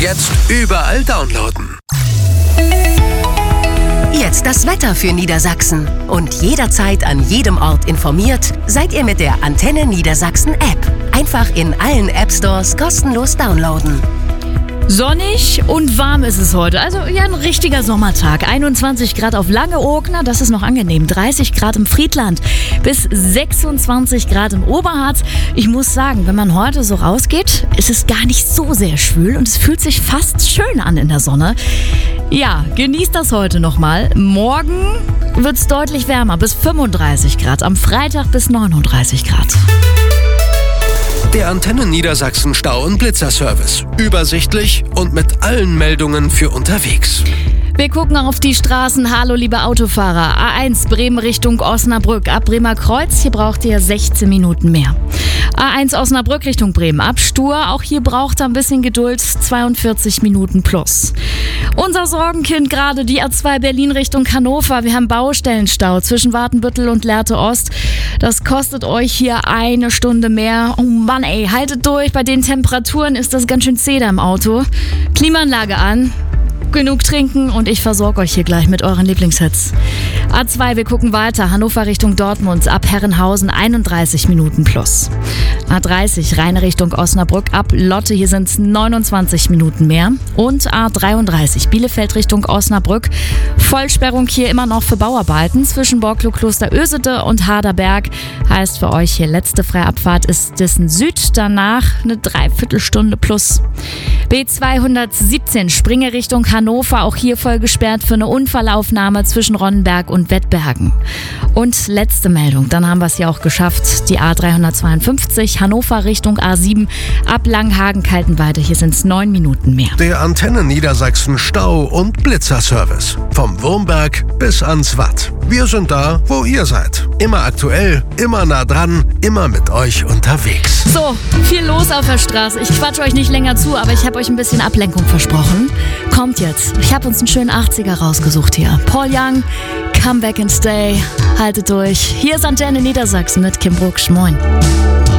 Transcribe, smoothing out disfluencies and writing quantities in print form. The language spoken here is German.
Jetzt überall downloaden. Jetzt das Wetter für Niedersachsen. Und jederzeit an jedem Ort informiert seid ihr mit der Antenne Niedersachsen App. Einfach in allen App-Stores kostenlos downloaden. Sonnig und warm ist es heute. Also ja, ein richtiger Sommertag. 21 Grad auf Langeoog, na, das ist noch angenehm. 30 Grad im Friedland bis 26 Grad im Oberharz. Ich muss sagen, wenn man heute so rausgeht, ist es gar nicht so sehr schwül und es fühlt sich fast schön an in der Sonne. Ja, genießt das heute nochmal. Morgen wird es deutlich wärmer, bis 35 Grad. Am Freitag bis 39 Grad. Der Antenne Niedersachsen Stau- und Blitzerservice. Übersichtlich und mit allen Meldungen für unterwegs. Wir gucken auf die Straßen. Hallo, liebe Autofahrer. A1 Bremen Richtung Osnabrück. Ab Bremer Kreuz, hier braucht ihr 16 Minuten mehr. A1 Osnabrück Richtung Bremen. Ab Stur, auch hier braucht ihr ein bisschen Geduld. 42 Minuten plus. Unser Sorgenkind gerade, die A2 Berlin Richtung Hannover. Wir haben Baustellenstau zwischen Watenbüttel und Lehrte Ost. Das kostet euch hier 1 Stunde mehr. Oh Mann, ey, haltet durch. Bei den Temperaturen ist das ganz schön zäh da im Auto. Klimaanlage an. Genug trinken und ich versorge euch hier gleich mit euren Lieblingshits. A2, wir gucken weiter. Hannover Richtung Dortmund, ab Herrenhausen 31 Minuten plus. A30, Rhein Richtung Osnabrück, ab Lotte, hier sind es 29 Minuten mehr. Und A33, Bielefeld Richtung Osnabrück, Vollsperrung hier immer noch für Bauarbeiten zwischen Borklow Kloster Ösede und Harderberg. Heißt für euch hier letzte Freiabfahrt ist Dissen Süd, danach eine Dreiviertelstunde plus. B217, Springe Richtung Hannover, auch hier voll gesperrt für eine Unfallaufnahme zwischen Ronnenberg und Wettbergen. Und letzte Meldung, dann haben wir es ja auch geschafft, die A352, Hannover Richtung A7, ab Langhagen-Kaltenweide, hier sind es 9 Minuten mehr. Der Antenne Niedersachsen Stau- und Blitzerservice. Vom Wurmberg bis ans Watt. Wir sind da, wo ihr seid. Immer aktuell, immer nah dran, immer mit euch unterwegs. So, viel los auf der Straße. Ich quatsche euch nicht länger zu, aber ich habe euch ein bisschen Ablenkung versprochen. Kommt jetzt. Ich habe uns einen schönen 80er rausgesucht hier. Paul Young, Come Back and Stay. Haltet durch. Hier ist Antenne Niedersachsen mit Kim Brucksch. Moin.